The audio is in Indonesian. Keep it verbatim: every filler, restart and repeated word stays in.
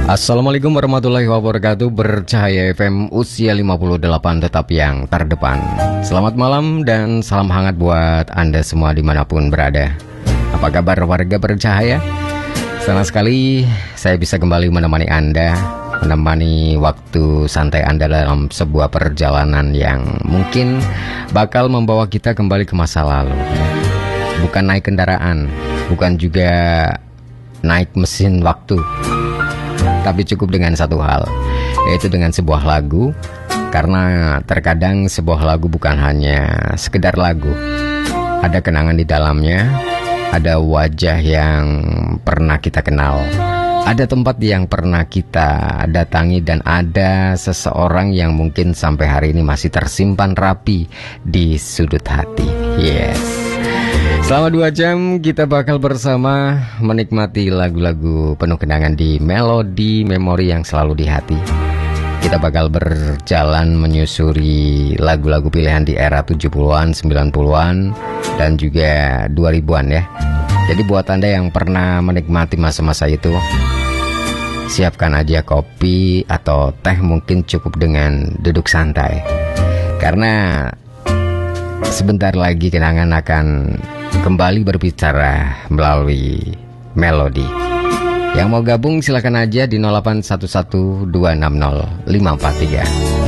Assalamualaikum warahmatullahi wabarakatuh. Bercahaya F M, usia lima puluh delapan tetap yang terdepan. Selamat malam dan salam hangat buat Anda semua dimanapun berada. Apa kabar warga Bercahaya? Senang sekali saya bisa kembali menemani Anda, menemani waktu santai Anda dalam sebuah perjalanan yang mungkin bakal membawa kita kembali ke masa lalu. Bukan naik kendaraan, bukan juga naik mesin waktu, tapi cukup dengan satu hal, yaitu dengan sebuah lagu. Karena terkadang sebuah lagu bukan hanya sekedar lagu, ada kenangan di dalamnya, ada wajah yang pernah kita kenal, ada tempat yang pernah kita datangi, dan ada seseorang yang mungkin sampai hari ini masih tersimpan rapi di sudut hati. Yes. Selama dua jam kita bakal bersama menikmati lagu-lagu penuh kenangan di melodi memori yang selalu di hati. Kita bakal berjalan menyusuri lagu-lagu pilihan di era tujuh puluhan, sembilan puluhan, dan juga dua ribuan ya. Jadi buat Anda yang pernah menikmati masa-masa itu, siapkan aja kopi atau teh, mungkin cukup dengan duduk santai. Karena sebentar lagi kenangan akan kembali berbicara melalui melodi. Yang mau gabung silakan aja di nol delapan satu satu dua enam nol lima empat tiga.